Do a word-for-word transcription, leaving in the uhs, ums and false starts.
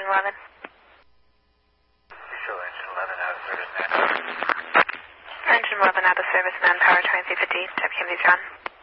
Engine eleven. Show Engine eleven out of service, man. Engine eleven out of service, man. Power twenty-three fifty. Type K M D John.